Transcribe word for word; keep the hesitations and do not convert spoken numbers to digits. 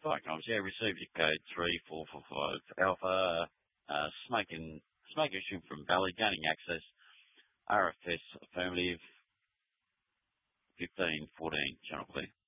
Flight comms, yeah, received your code three four four five Alpha, uh, smoking, smoking issue from Valley, gaining access, R F S affirmative, fifteen fourteen, channel clear.